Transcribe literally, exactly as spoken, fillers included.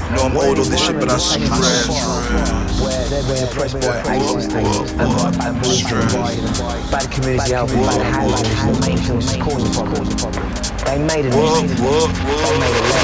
know I'm old on this shit, but I stress. Where they're being oppressed by ISIS and by police and by the community health and by the housing, the main things that's causing problems. They made a What, what, They made a